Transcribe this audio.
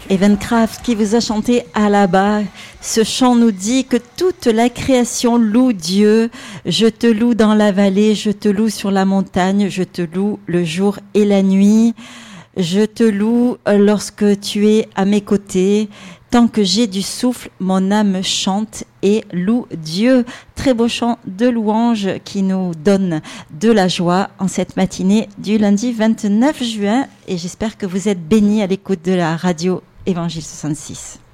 Evan Kraft qui vous a chanté à la bas. Ce chant nous dit que toute la création loue Dieu. Je te loue dans la vallée, je te loue sur la montagne, je te loue le jour et la nuit. Je te loue lorsque tu es à mes côtés. Tant que j'ai du souffle, mon âme chante et loue Dieu. Très beau chant de louange qui nous donne de la joie en cette matinée du lundi 29 juin. Et j'espère que vous êtes bénis à l'écoute de la radio Évangile 66.